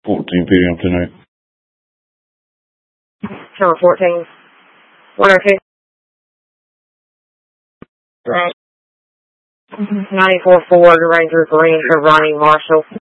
14 p.m. tonight. Channel 14. 102. Right. 94 Ford, Ranger Green for Ronnie Marshall.